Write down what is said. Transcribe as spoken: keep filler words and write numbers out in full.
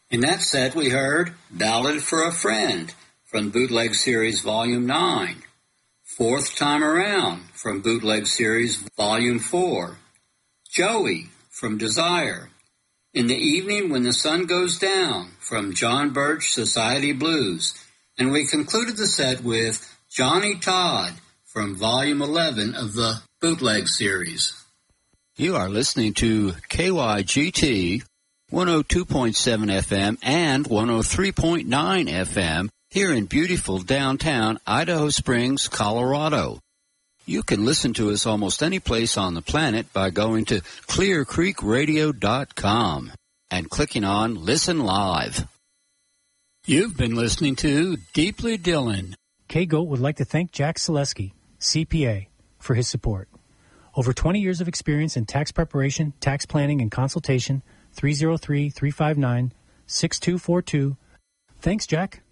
In that set, we heard Ballad for a Friend from Bootleg Series Volume nine, Fourth Time Around from Bootleg Series Volume four, Joey from Desire, In the Evening When the Sun Goes Down from John Birch Society Blues, and we concluded the set with Johnny Todd from Volume eleven of the Bootleg Series. You are listening to K Y G T one oh two point seven F M and one oh three point nine F M here in beautiful downtown Idaho Springs, Colorado. You can listen to us almost any place on the planet by going to clear creek radio dot com and clicking on Listen Live. You've been listening to Deeply Dylan. K-Goat would like to thank Jack Selesky, C P A, for his support. Over twenty years of experience in tax preparation, tax planning, and consultation. three oh three, three five nine, six two four two. Thanks, Jack.